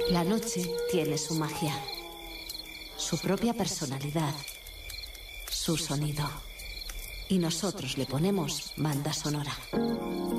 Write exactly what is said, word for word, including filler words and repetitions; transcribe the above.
La noche tiene su magia, su propia personalidad, su sonido. Y nosotros le ponemos banda sonora.